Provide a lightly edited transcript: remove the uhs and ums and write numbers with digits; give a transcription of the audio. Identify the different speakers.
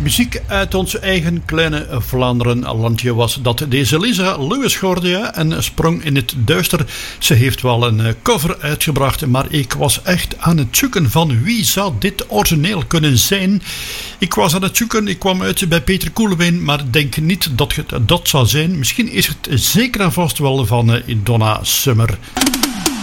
Speaker 1: Muziek uit ons eigen kleine Vlaanderen-landje was dat deze Lisa Lewis hoorde, ja, en sprong in het duister. Ze heeft wel een cover uitgebracht, maar ik was echt aan het zoeken van wie zou dit origineel kunnen zijn. Ik was aan het zoeken, ik kwam uit bij Peter Koelewijn, maar denk niet dat het dat zou zijn. Misschien is het zeker en vast wel van Donna Summer.